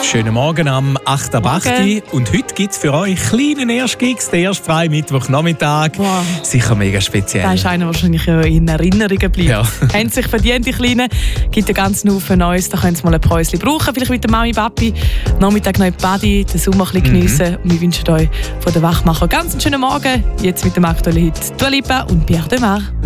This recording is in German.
Schönen Morgen am 8. ab 8. Und heute gibt es für euch kleinen Erstgigs, den ersten freien Mittwochnachmittag. Wow. Sicher mega speziell. Da ist einer wahrscheinlich in Erinnerung geblieben. Ja. Haben sich verdient, die Kleinen. Gibt einen ganzen Haufen Neues. Da können sie mal ein Päuschen brauchen. Vielleicht mit der Mami, Papi. Nachmittag noch in die Badi, den Sommer ein bisschen geniessen. Und wir wünschen euch von den Wachmacher ganz einen schönen Morgen. Jetzt mit dem aktuellen Hit Dua Lipa und Pierre Demar.